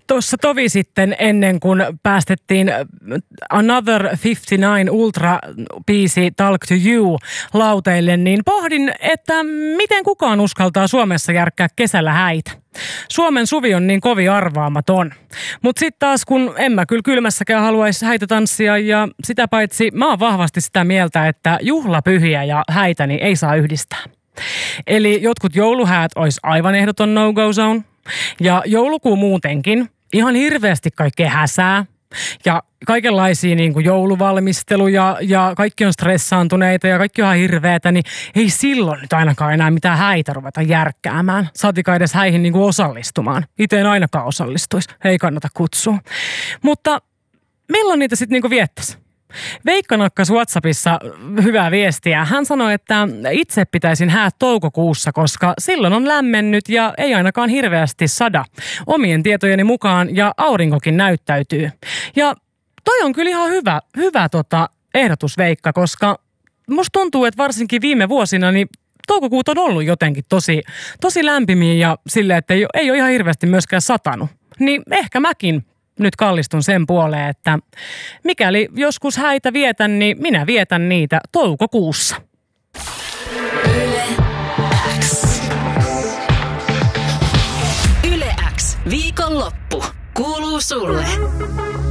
Tuossa tovi sitten ennen kuin päästettiin Another 59 Ultra-biisi Talk to You lauteille, niin pohdin, että miten kukaan uskaltaa Suomessa järkkää kesällä häitä. Suomen suvi on niin kovin arvaamaton. Mutta sitten taas kun en mä kyllä kylmässäkään haluaisi häitä tanssia ja sitä paitsi mä oon vahvasti sitä mieltä, että juhlapyhiä ja häitä niin ei saa yhdistää. Eli jotkut jouluhäät olisi aivan ehdoton no-go zone. Ja joulukuu muutenkin, ihan hirveästi kaikkea häsää ja kaikenlaisia niin kuin jouluvalmisteluja ja kaikki on stressaantuneita ja kaikki on ihan hirveätä, niin ei silloin nyt ainakaan enää mitään häitä ruveta järkkäämään. Saatika edes häihin niin kuin osallistumaan. Itse en ainakaan osallistuisi, ei kannata kutsua. Mutta milloin niitä sitten niin kuin viettäisi? Veikka nakkasi WhatsAppissa hyvää viestiä. Hän sanoi, että itse pitäisin häät toukokuussa, koska silloin on lämmennyt ja ei ainakaan hirveästi sada omien tietojeni mukaan ja aurinkokin näyttäytyy. Ja toi on kyllä ihan hyvä ehdotus, Veikka, koska musta tuntuu, että varsinkin viime vuosina niin toukokuut on ollut jotenkin tosi lämpimiä ja silleen, että ei ole ihan hirveästi myöskään satanut. Niin ehkä mäkin nyt kallistun sen puoleen, että mikäli joskus häitä vietän, niin minä vietän niitä toukokuussa. Yle X. Yle X. Viikonloppu. Kuuluu sulle.